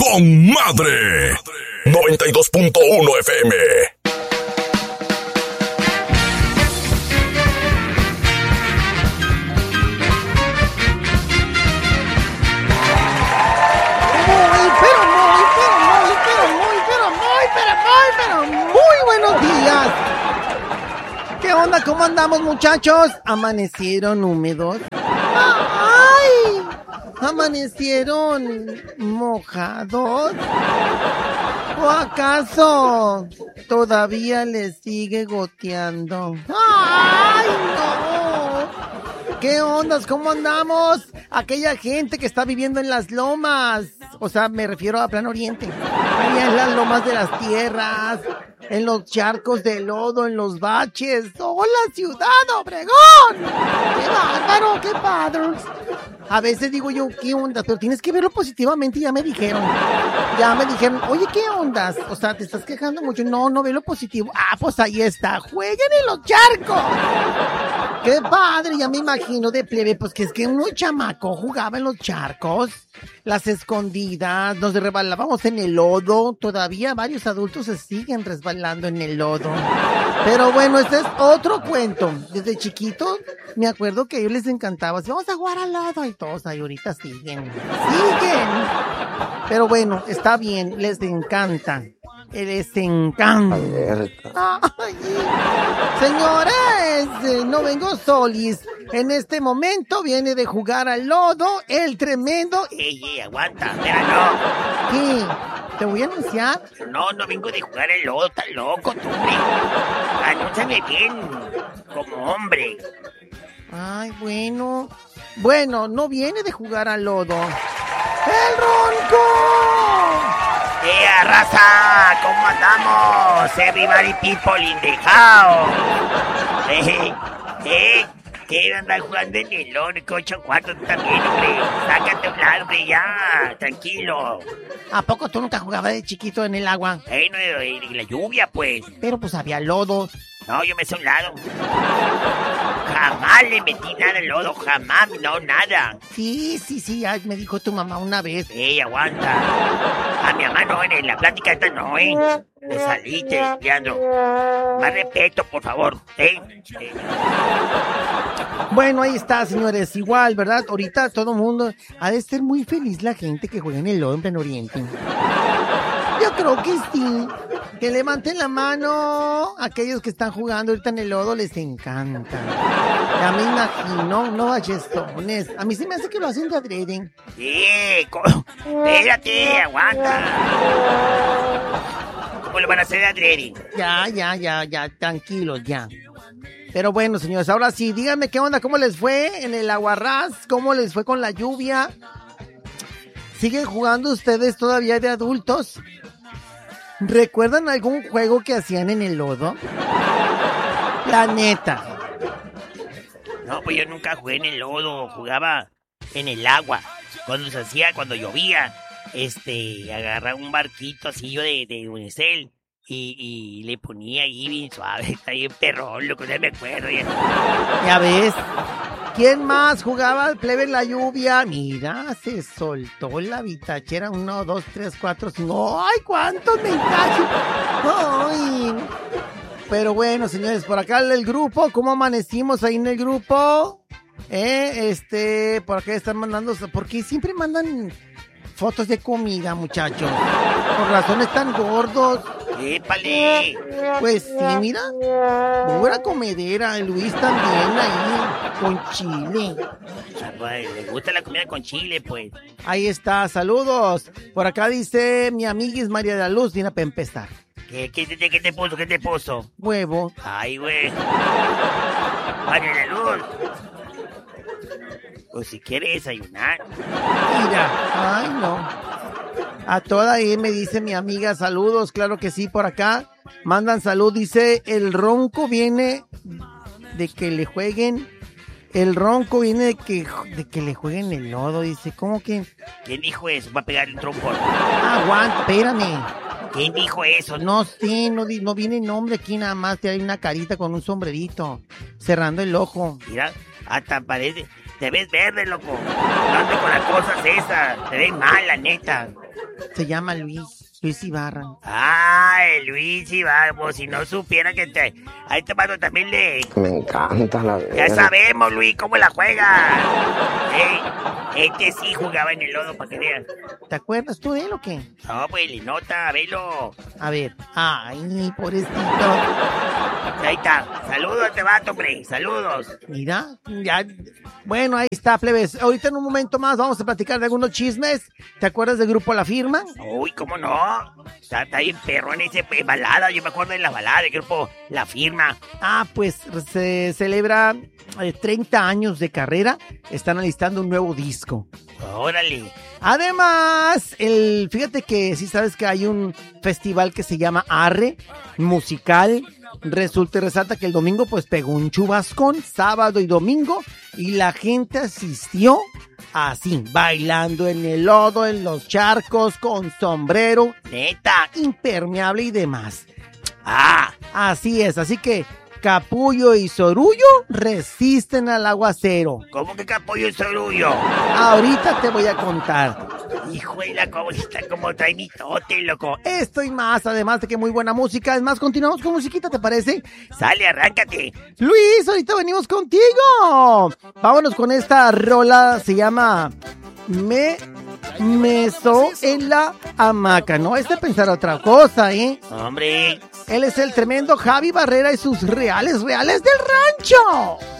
con madre. 92.1 FM. Muy buenos días. ¿Qué onda? ¿Cómo andamos, muchachos? ¿Amanecieron húmedos? ¡Ay! ¿Amanecieron mojados? ¿O acaso todavía les sigue goteando? ¡Ay, no! ¿Qué ondas? ¿Cómo andamos? Aquella gente que está viviendo en las lomas. O sea, me refiero a Plan Oriente. Allá en las lomas de las tierras, en los charcos de lodo, en los baches. ¡Hola, Ciudad Obregón! ¡Qué bárbaro, qué padre! A veces digo yo, ¿qué onda? Pero tienes que verlo positivamente y ya me dijeron, oye, ¿qué ondas? O sea, ¿te estás quejando mucho? No veo lo positivo. Ah, pues ahí está, jueguen en los charcos. ¡Qué padre! Ya me imagino de plebe, pues que es que uno chamaco jugaba en los charcos, las escondidas, nos resbalábamos en el lodo. Todavía varios adultos se siguen resbalando en el lodo. Pero bueno, este es otro cuento. Desde chiquitos me acuerdo que a ellos les encantaba. Vamos a jugar al lodo y todos ahí ahorita siguen. Pero bueno, está bien, les encanta. Les encanta. Ay, señores, no vengo solis. En este momento viene de jugar al lodo el tremendo... Ey, aguanta, espera, no. ¿Qué? ¿Te voy a anunciar? No vengo de jugar al lodo, tan loco, tú, hombre. Anúnciame bien, como hombre. Ay, bueno, no viene de jugar al lodo. ¡El ronco! Raza! ¿Cómo andamos? Everybody people in the house. ¿Qué andan jugando en el lodo? ¿Qué 8 cuartos también, hombre? Sácate a un lado, hombre, ya. Tranquilo. ¿A poco tú nunca jugabas de chiquito en el agua? No, en la lluvia, pues. Pero pues había lodo. No, yo me sé a un lado. Jamás le metí nada al lodo, jamás, no, nada. Sí, ya me dijo tu mamá una vez. Aguanta. A mi mamá no, en la plática esta no, Me saliste, Leandro. Más respeto, por favor, Bueno, ahí está, señores. Igual, ¿verdad? Ahorita todo el mundo ha de ser muy feliz la gente que juega en el lodo en Plan Oriente. Yo creo que sí. Que levanten la mano. Aquellos que están jugando ahorita en el lodo les encanta. Ya me imagino, no bachestones. A mí se me hace que lo hacen de adrede. Espérate, aguanta. ¿Cómo lo van a hacer de adrede? Ya, tranquilos, ya. Pero bueno, señores, ahora sí, díganme qué onda, cómo les fue en el aguarrás, cómo les fue con la lluvia. ¿Siguen jugando ustedes todavía de adultos? ¿Recuerdan algún juego que hacían en el lodo? La neta. No, pues yo nunca jugué en el lodo, jugaba en el agua. Cuando llovía, agarraba un barquito así yo de unicel y le ponía ahí bien suave, está bien perrón, loco, ya me acuerdo. Ya ves. ¿Quién más jugaba al plebe en la lluvia? Mira, se soltó la vitachera. 1, 2, 3, 4, 5. ¡Ay, cuántos mensajes! ¡Ay! Pero bueno, señores, por acá el grupo. ¿Cómo amanecimos ahí en el grupo? Por acá están mandando... ¿Por qué siempre mandan fotos de comida, muchachos? Por razones tan gordos. ¡Épale! Pues sí, mira, pura comedera, el Luis también ahí, con chile. Le gusta la comida con chile, pues. Ahí está, saludos. Por acá dice mi amiguis María de la Luz, viene para empezar. ¿Qué te puso? Huevo. Ay, güey. María de la Luz. Pues si quiere desayunar. Mira, ay no. A toda ahí me dice mi amiga, saludos, claro que sí, por acá. Mandan salud, dice, el ronco viene de que le jueguen. El ronco viene de que le jueguen el lodo, dice, ¿cómo que? ¿Quién dijo eso? Va a pegar el tronco. Aguanta, espérame. ¿Quién dijo eso? No sé, no viene nombre aquí nada más, te hay una carita con un sombrerito, cerrando el ojo. Mira, hasta parece, te ves verde, loco. No andes con las cosas esas, te ves mal, la neta. Se llama Luis Ibarra. Ay, Luis Ibarra, pues si no supiera que a este vato también Me encanta la vida. Ya sabemos, Luis, cómo la juega. Este sí jugaba en el lodo, para que vean. ¿Te acuerdas tú de él o qué? No, pues, le nota, velo. A ver. Ay, pobrecito. Ahí está. Saludos a este vato, hombre. Saludos. Mira, ya. Bueno, ahí está, plebes. Ahorita en un momento más vamos a platicar de algunos chismes. ¿Te acuerdas del grupo La Firma? Uy, ¿cómo no? Está bien perro en ese balada. Yo me acuerdo de la balada del grupo La Firma. Pues se celebra 30 años de carrera. Están alistando un nuevo disco. Órale. Además, fíjate que sí sabes que hay un festival que se llama Arre, musical. Resulta y resalta que el domingo pues pegó un chubascón, sábado y domingo, y la gente asistió así, bailando en el lodo, en los charcos, con sombrero, Neta. impermeable y demás. Así es, así que Capullo y Sorullo resisten al aguacero. ¿Cómo que Capullo y Sorullo? Ahorita te voy a contar. Hijuela, cómo está, como trae mi tote, loco. Esto y más, además de que muy buena música. Es más, continuamos con musiquita, ¿te parece? Sale, arráncate. Luis, ahorita venimos contigo. Vámonos con esta rola, se llama Meso en la hamaca. No es de pensar otra cosa, ¿eh? Hombre. Él es el tremendo Javi Barrera y sus reales del rancho.